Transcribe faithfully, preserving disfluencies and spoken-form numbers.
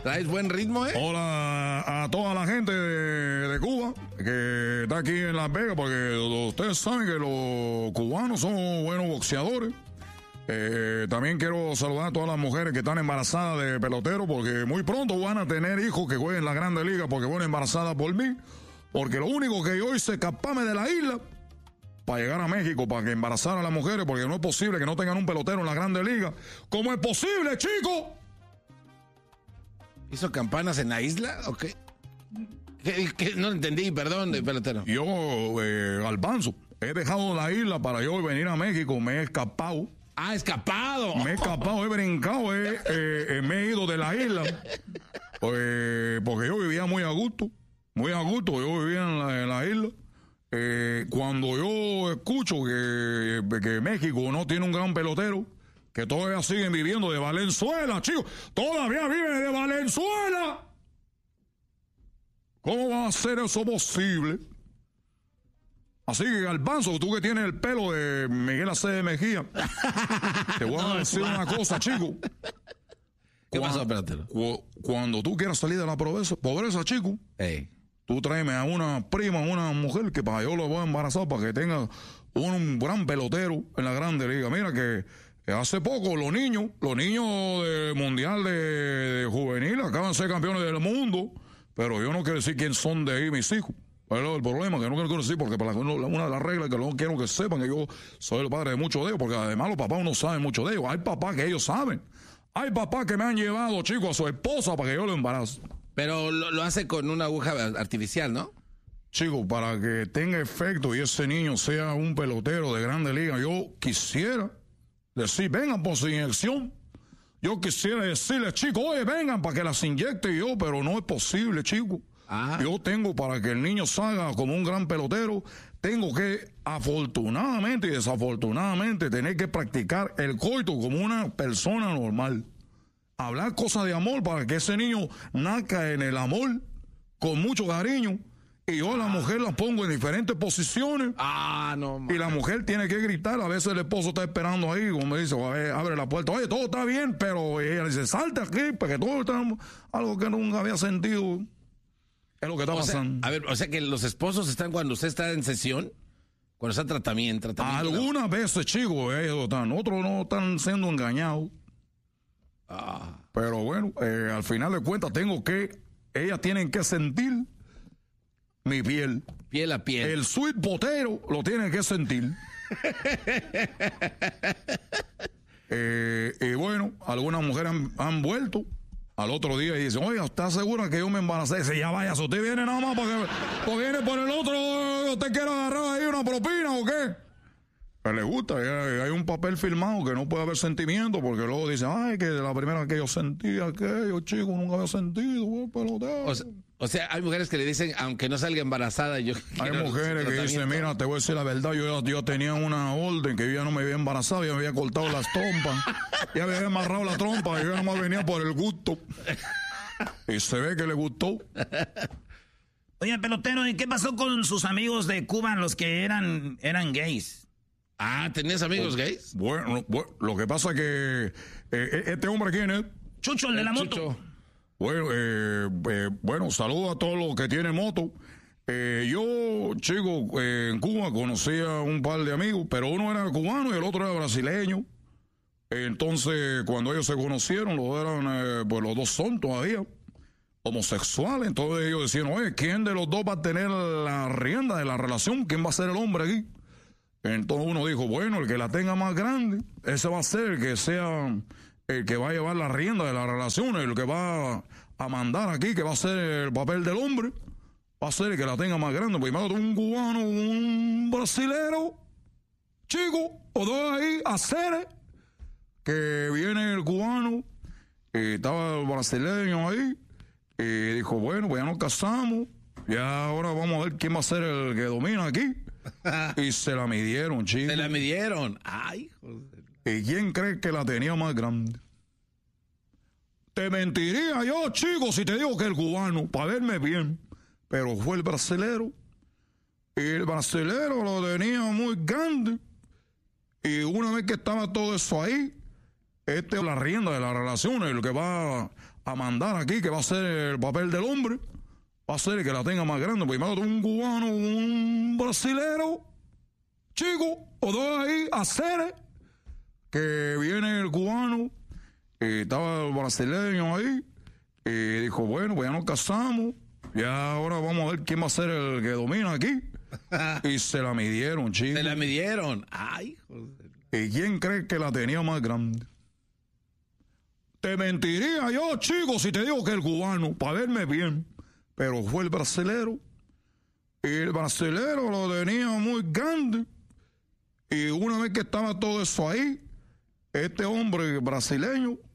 Traes buen ritmo, ¿eh? Hola a toda la gente de, de Cuba que está aquí en Las Vegas, porque ustedes saben que los cubanos son buenos boxeadores. Eh, también quiero saludar a todas las mujeres que están embarazadas de pelotero, porque muy pronto van a tener hijos que jueguen en la Grande Liga, porque fueron embarazadas por mí. Porque lo único que yo hice es escaparme de la isla para llegar a México, para que embarazara a las mujeres, porque no es posible que no tengan un pelotero en la Grande Liga. ¿Cómo es posible, chico? ¿Hizo campanas en la isla o qué? ¿Qué, qué? No entendí, perdón, de pelotero. Yo, eh, Garbanzo, he dejado la isla para yo venir a México, me he escapado. Ah, escapado. Me he escapado, he brincado, eh, eh, me he ido de la isla. Eh, porque yo vivía muy a gusto, muy a gusto, yo vivía en la, en la isla. Eh, cuando yo escucho que, que México no tiene un gran pelotero, que todavía siguen viviendo de Valenzuela, chicos, todavía viven de Valenzuela. ¿Cómo va a ser eso posible? Así que, Garbanzo, tú que tienes el pelo de Miguel Acevedo Mejía, te voy a no, decir una cosa, chico. ¿Qué cuando, pasó, pelotero? Cu cuando tú quieras salir de la pobreza, pobreza, chico, hey. tú tráeme a una prima, una mujer que para yo lo voy a embarazar para que tenga un gran pelotero en la Grande Liga. Mira que hace poco los niños, los niños del Mundial de, de Juvenil acaban de ser campeones del mundo, pero yo no quiero decir quién son de ahí mis hijos. Pero el problema es que no quiero decir, porque para una de las reglas es que no quiero que sepan que yo soy el padre de muchos de ellos, porque además los papás no saben mucho de ellos. Hay papás que ellos saben. Hay papás que me han llevado, chicos, a su esposa para que yo lo embarace. Pero lo, lo hace con una aguja artificial, ¿no? Chicos, para que tenga efecto y ese niño sea un pelotero de Grande Liga, yo quisiera decir, vengan por su inyección. Yo quisiera decirles, chicos, oye, vengan para que las inyecte yo, pero no es posible, chicos. Ah. Yo tengo, para que el niño salga como un gran pelotero, tengo que, afortunadamente y desafortunadamente, tener que practicar el coito como una persona normal. Hablar cosas de amor para que ese niño nazca en el amor con mucho cariño. Y yo a la mujer la pongo en diferentes posiciones. Ah, no, man. Y la mujer tiene que gritar. A veces el esposo está esperando ahí, como me dice, abre la puerta. Oye, todo está bien, pero ella dice, salte aquí, porque todo está algo que nunca había sentido. Es lo que está o pasando. Sea, a ver, o sea que los esposos están cuando usted está en sesión, cuando está en tratamiento. tratamiento Algunas ¿no? veces, chicos, ellos están, otros no están siendo engañados. Ah. Pero bueno, eh, al final de cuentas tengo que, ellas tienen que sentir mi piel. Piel a piel. El sweet potero lo tienen que sentir. eh, y bueno, algunas mujeres han, han vuelto al otro día y dicen, oiga, ¿está segura que yo me embaracé? Dice, ya vaya, si usted viene nada más porque, porque viene por el otro, ¿usted quiere agarrar ahí una propina o qué? Pero le gusta, hay un papel firmado que no puede haber sentimiento, porque luego dicen, ay, que la primera que yo sentí aquello, chico, nunca había sentido, pelotero. O sea, o sea, hay mujeres que le dicen, aunque no salga embarazada, yo hay mujeres que dicen, mira, te voy a decir la verdad, yo, yo tenía una orden que yo ya no me había embarazado, ya me había cortado las trompas, ya me había amarrado la trompa, yo ya nomás venía por el gusto. Y se ve que le gustó. Oye, pelotero, ¿y qué pasó con sus amigos de Cuba, los que eran, eran gays? Ah, ¿tenías amigos oh, gays? Bueno, bueno, lo que pasa es que eh, este hombre, ¿quién es? Chucho, el de la moto. Chucho. Bueno, eh, eh, bueno, saludo a todos los que tienen moto. Eh, yo, chico, eh, en Cuba conocí a un par de amigos, pero uno era cubano y el otro era brasileño. Entonces, cuando ellos se conocieron, los dos eran, eh, pues los dos son todavía homosexuales. Entonces ellos decían, oye, ¿quién de los dos va a tener la rienda de la relación? ¿Quién va a ser el hombre aquí? Entonces uno dijo, bueno, el que la tenga más grande, ese va a ser el que sea el que va a llevar la rienda de la relación, el que va a mandar aquí, que va a ser el papel del hombre, va a ser el que la tenga más grande. Primero un cubano, un brasilero, chico, o dos ahí, a hacer que viene el cubano, y estaba el brasileño ahí, y dijo, bueno, pues ya nos casamos, ya ahora vamos a ver quién va a ser el que domina aquí. Y se la midieron, chicos. Se la midieron. Ay, joder. ¿Y quién cree que la tenía más grande? Te mentiría yo, chicos, si te digo que el cubano, para verme bien, pero fue el brasilero. Y el brasilero lo tenía muy grande. Y una vez que estaba todo eso ahí, este es la rienda de la relación, el que va a mandar aquí, que va a ser el papel del hombre, va a ser el que la tenga más grande. Pues imagínate un cubano, un brasilero, chico, o dos ahí, hacer que viene el cubano, y estaba el brasileño ahí, y dijo, bueno, pues ya nos casamos, ya ahora vamos a ver quién va a ser el que domina aquí. Y se la midieron, chicos. Se la midieron. Ay, joder. ¿Y quién cree que la tenía más grande? Te mentiría yo, chicos, si te digo que el cubano, para verme bien, pero fue el brasilero. Y el brasilero lo tenía muy grande. Y una vez que estaba todo eso ahí, este hombre brasileño